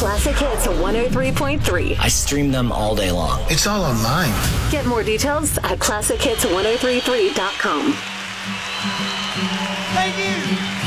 Classic Hits 103.3. I stream them all day long. It's all online. Get more details at classichits1033.com. Thank you.